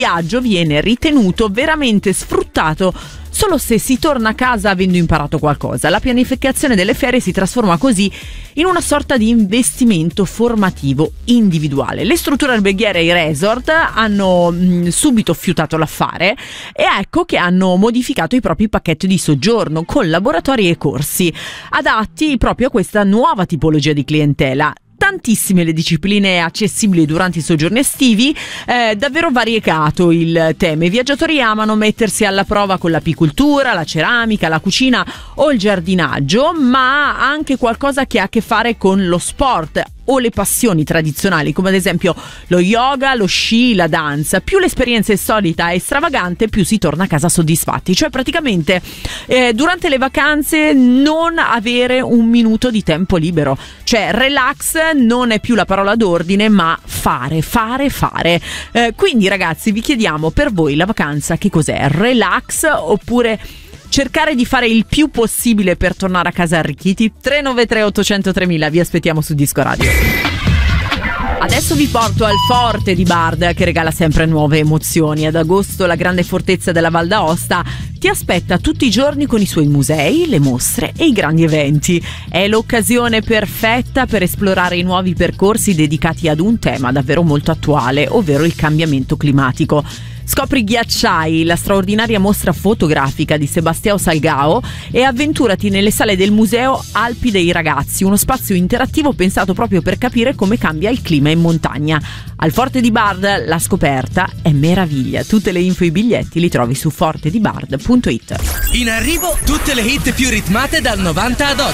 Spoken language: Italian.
viaggio viene ritenuto veramente sfruttato solo se si torna a casa avendo imparato qualcosa. La pianificazione delle ferie si trasforma così in una sorta di investimento formativo individuale. Le strutture alberghiere e i resort hanno subito fiutato l'affare e ecco che hanno modificato i propri pacchetti di soggiorno con laboratori e corsi adatti proprio a questa nuova tipologia di clientela. Tantissime le discipline accessibili durante i soggiorni estivi, davvero variegato il tema. I viaggiatori amano mettersi alla prova con l'apicoltura, la ceramica, la cucina o il giardinaggio, ma anche qualcosa che ha a che fare con lo sport o le passioni tradizionali, come ad esempio lo yoga, lo sci, la danza. Più l'esperienza è solita e stravagante, più si torna a casa soddisfatti. Cioè praticamente durante le vacanze non avere un minuto di tempo libero, cioè relax non è più la parola d'ordine, ma fare. Quindi ragazzi, vi chiediamo, per voi la vacanza che cos'è? Relax oppure cercare di fare il più possibile per tornare a casa arricchiti? 393 800 3000, vi aspettiamo su Disco Radio. Adesso vi porto al Forte di Bard, che regala sempre nuove emozioni. Ad agosto la grande fortezza della Val d'Aosta ti aspetta tutti i giorni con i suoi musei, le mostre e i grandi eventi. È l'occasione perfetta per esplorare i nuovi percorsi dedicati ad un tema davvero molto attuale, ovvero il cambiamento climatico. Scopri Ghiacciai, la straordinaria mostra fotografica di Sebastião Salgao, e avventurati nelle sale del museo Alpi dei Ragazzi, uno spazio interattivo pensato proprio per capire come cambia il clima in montagna. Al Forte di Bard la scoperta è meraviglia. Tutte le info e i biglietti li trovi su fortedibard.it. In arrivo tutte le hit più ritmate dal 90 ad oggi.